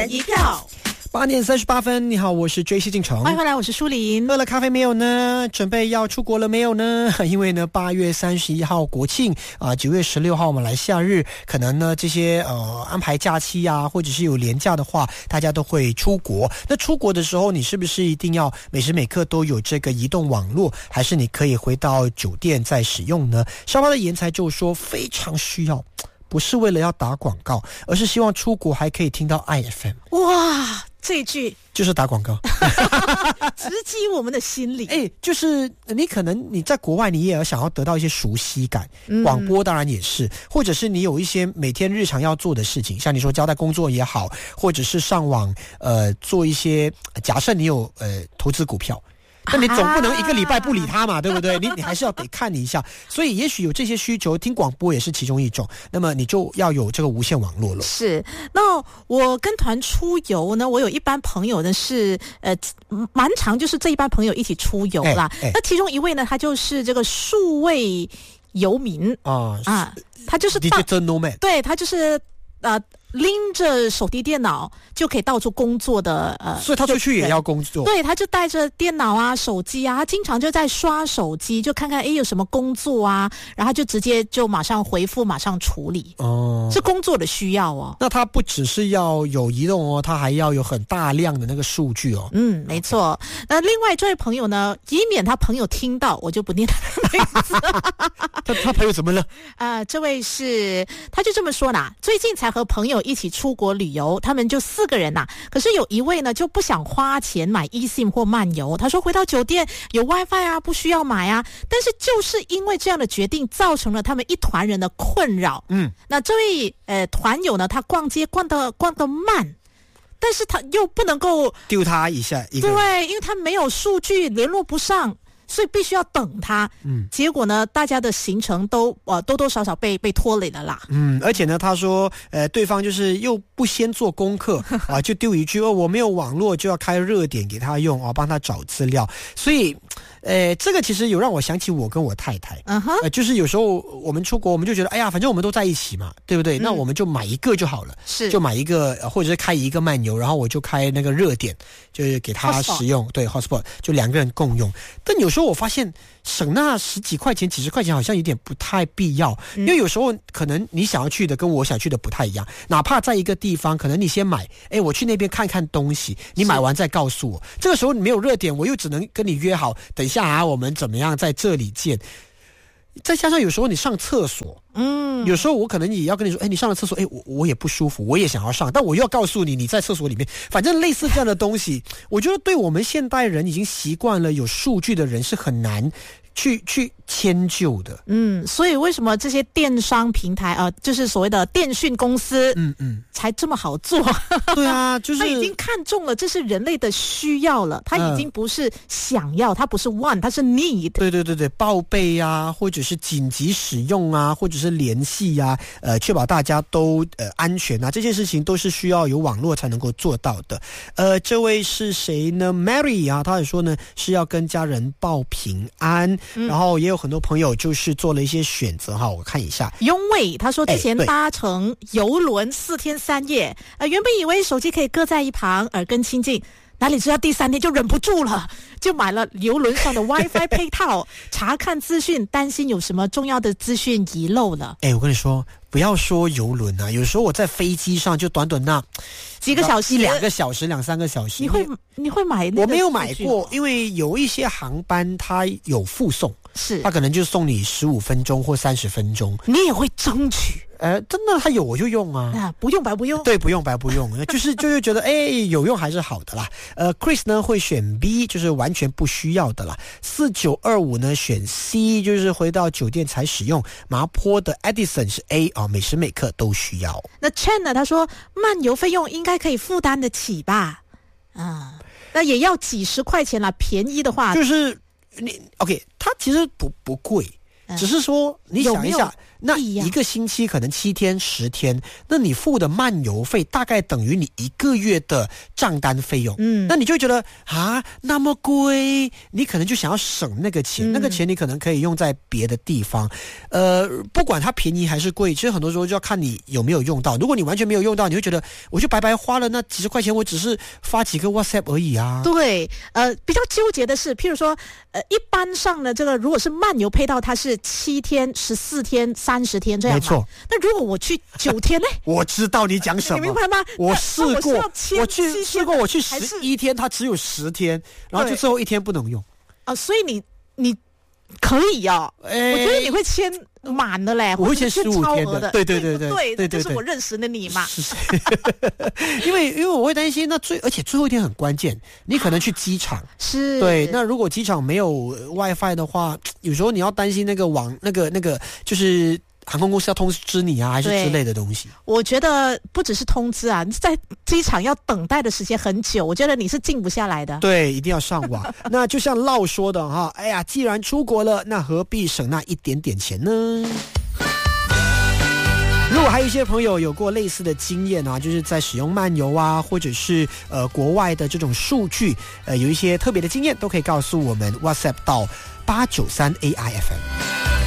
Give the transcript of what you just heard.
人一票。 8点38分，你好，我是追西进城， 欢迎回来，我是舒琳。 喝了咖啡没有呢？准备要出国了没有呢？因为呢，8月31号国庆9月16号马来西亚日，可能呢这些安排假期啊，或者是有连假的话，大家都会出国。那出国的时候，你是不是一定要每时每刻都有这个移动网络，还是你可以回到酒店再使用呢？稍后的言才就说非常需要。不是为了要打广告，而是希望出国还可以听到 IFM。 哇，这一句就是打广告直击我们的心里。 就是你可能你在国外你也想要得到一些熟悉感，广播当然也是，或者是你有一些每天日常要做的事情，像你说交代工作也好，或者是上网做一些，假设你有投资股票，但你总不能一个礼拜不理他嘛，对不对？你还是要得看你一下，所以也许有这些需求，听广播也是其中一种。那么你就要有这个无线网络了。 是，那我跟团出游呢，我有一班朋友呢是蛮常就是这一班朋友一起出游啦。那其中一位呢，他就是这个数位游民他就是 digital nomad， 对，他就是拎着手提电脑就可以到处工作的所以他出去也要工作。 对，他就带着电脑啊、手机啊，他经常就在刷手机，就看看有什么工作啊，然后他就直接就马上回复，马上处理。是工作的需要哦。 那他不只是要有移动哦，他还要有很大量的那个数据哦。 没错。那另外这位朋友呢，以免他朋友听到，我就不念他的名字。 他朋友怎么了？ 这位是他就这么说啦，最近才和朋友一起出国旅游，他们就4个人呐。可是有一位呢就不想花钱买 eSIM 或漫游，他说回到酒店有 WiFi 啊，不需要买啊。但是就是因为这样的决定，造成了他们一团人的困扰。那这位团友呢，他逛街逛得慢，但是他又不能够丢他一下一个人， 对，因为他没有数据，联络不上，所以必须要等他。结果呢，大家的行程都多多少少被拖累了啦。 而且呢，他说对方就是又不先做功课就丢一句我没有网络，就要开热点给他用帮他找资料。所以这个其实有让我想起我跟我太太。就是有时候我们出国，我们就觉得反正我们都在一起嘛，对不对？那我们就买一个就好了，就买一个或者是开一个漫游，然后我就开那个热点，就是给他使用。对 hotspot 就2个人共用。但有时候我发现省那10几块钱、几十块钱好像有点不太必要，因为有时候可能你想要去的跟我想去的不太一样，哪怕在一个地方，可能你先买，我去那边看看东西，你买完再告诉我。这个时候你没有热点，我又只能跟你约好，等一下我们怎么样在这里见。再加上有时候你上厕所，有时候我可能也要跟你说，你上了厕所，我也不舒服，我也想要上，但我又要告诉你在厕所里面。反正类似这样的东西，我觉得对我们现代人已经习惯了有数据的人是很难去迁就的。 所以为什么这些电商平台就是所谓的电讯公司才这么好做？ 对啊，就是他已经看中了这是人类的需要了，他已经不是想要，他不是 want， 他是 need。 对，报备啊，或者是紧急使用啊，或者是联系啊，确保大家都安全啊，这些事情都是需要有网络才能够做到的。这位是谁呢？ Mary 他也说呢是要跟家人报平安。然后也有很多朋友就是做了一些选择我看一下。 雍卫他说之前搭乘邮轮4天3夜，原本以为手机可以搁在一旁耳根清净，哪里知道第3天就忍不住了，就买了邮轮上的 WiFi 配套查看资讯，担心有什么重要的资讯遗漏了。 我跟你说，不要说邮轮啊，有时候我在飞机上就短短那几个小时 ，1-2个小时，2-3个小时。 你会买那个？ 我没有买过，因为有一些航班它有附送，它可能就送你15分钟或30分钟。 你也会争取？ 真的，它有我就用啊， 不用白不用。 对，不用白不用，就是觉得有用还是好的啦。Chris 呢会选 B， 就是完全不需要的啦。4925呢选 C， 就是回到酒店才使用。麻坡的 Edison 是 A 每时每刻都需要。 那 Chen 呢？他说漫游费用应该可以负担得起吧？那也要几十块钱啦，便宜的话就是你 OK， 它其实不贵。只是说你想一下， 那一个星期可能7天10天，那你付的漫游费大概等于你1个月的账单费用。那你就会觉得那么贵，你可能就想要省那个钱，那个钱你可能可以用在别的地方。不管它便宜还是贵，其实很多时候就要看你有没有用到。如果你完全没有用到，你会觉得我就白白花了那几十块钱，我只是发几个 WhatsApp 而已啊。 对，比较纠结的是，譬如说，一般上的这个如果是漫游配套，它是7天、14天、30天这样。 没错。 那如果我去9天呢？ 我知道你讲什么， 你明白吗？ 我试过，我去11天，它只有10天，然后就最后1天不能用。 所以你可以哦，我觉得你会签满的嘞， 我会签15天的， 对， 就是我认识的你嘛。 因为我会担心，而且最后一天很关键，你可能去机场， 是对，那如果机场没有 WiFi 的话，有时候你要担心那个那个就是航空公司要通知你啊，还是之类的东西。 我觉得不只是通知啊，在机场要等待的时间很久，我觉得你是静不下来的。 对，一定要上网。那就像Lau说的哈，哎呀，既然出国了，那何必省那一点点钱呢？如果还有一些朋友有过类似的经验啊，就是在使用漫游啊，或者是国外的这种数据，有一些特别的经验，都可以告诉我们 WhatsApp 到893 AIFM。